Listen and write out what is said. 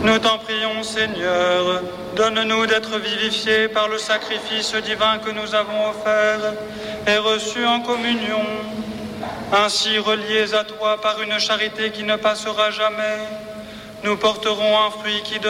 Nous t'en prions, Seigneur, donne-nous d'être vivifiés par le sacrifice divin que nous avons offert et reçu en communion. Ainsi, reliés à toi par une charité qui ne passera jamais, nous porterons un fruit qui